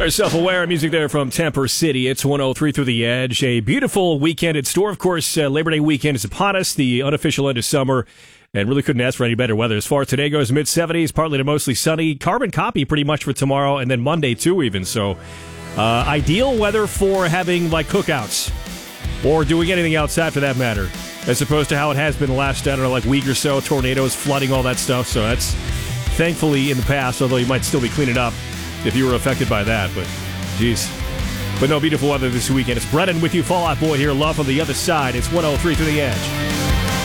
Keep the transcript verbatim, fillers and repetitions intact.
Self-aware music there from Temper City. It's one oh three Through the Edge. A beautiful weekend in store. Of course, uh, Labor Day weekend is upon us, the unofficial end of summer, and really couldn't ask for any better weather. As far as today goes, mid-seventies, partly to mostly sunny. Carbon copy pretty much for tomorrow, and then Monday too even. So uh, ideal weather for having like cookouts or doing anything outside for that matter, as opposed to how it has been the last, I don't know, like week or so, tornadoes, flooding, all that stuff. So that's thankfully in the past, although you might still be cleaning up if you were affected by that, but geez. But no, beautiful weather this weekend. It's Brennan with you, Fall Out Boy here, love on the other side. It's one oh three Through the Edge.